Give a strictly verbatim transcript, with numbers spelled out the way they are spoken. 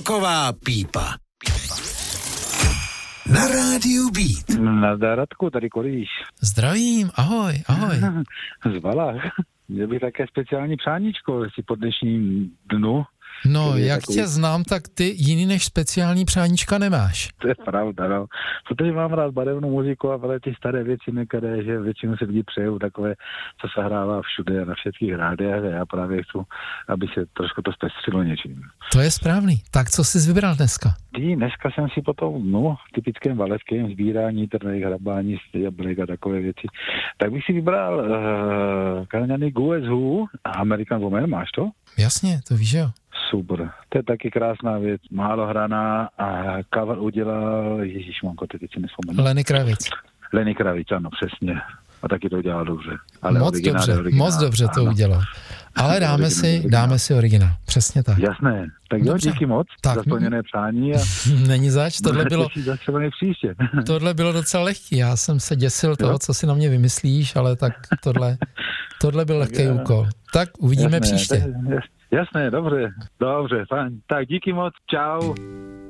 Roková pípa. Na rádiu Beat. Na Radku, tady Kolíš. Zdravím, ahoj, ahoj. Z Valách. Měl bych také speciální přáníčko, jestli po dnešním dnu. No, jak takový... tě znám, tak ty jiný než speciální přáníčka nemáš. To je pravda, no. Protože mám rád barevnou muziku a ale ty staré věci některé, že většinou se lidi přejou takové, co se hrává všude a na všetkých rádiách a já právě chci, aby se trošku to zpestřilo něčím. To je správný. Tak co jsi vybral dneska? Tí, dneska jsem si po tom dnu, typickém valeckém sbírání, trnej, hrabání, jablek a takové věci, tak bych si vybral uh, Kalňany Guess Who a American Woman, máš to? Jasně, to víš, jo. Super. To je taky krásná věc, málo hraná a cover udělal, ježišmanko, teď si nespomenu. Lenny Kravitz. Lenny Kravitz, ano, přesně. A taky to udělal dobře. Ale moc dobře, moc dobře to ano. udělal. Ale dáme si, originál. dáme si originál. Přesně tak. Jasné. Tak jo, díky moc tak, za splněné přání. A není zač, tohle bylo, příště. tohle bylo docela lehký. Já jsem se děsil toho, jo? Co si na mě vymyslíš, ale tak tohle, tohle byl lehký já. úkol. Tak uvidíme jasné, příště. Jasné, dobře, dobře, fajn. Tak díky moc, čau.